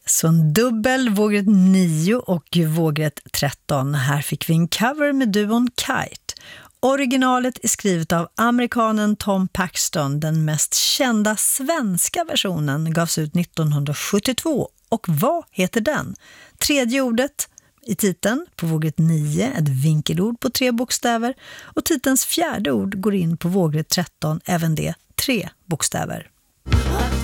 Så en dubbel, vågrätt 9 och vågrätt 13. Här fick vi en cover med duon Kite. Originalet är skrivet av amerikanen Tom Paxton. Den mest kända svenska versionen gavs ut 1972. Och vad heter den? Tredje ordet i titeln på vågrätt 9, ett vinkelord på 3 bokstäver. Och titelns fjärde ord går in på vågrätt 13, även det 3 bokstäver.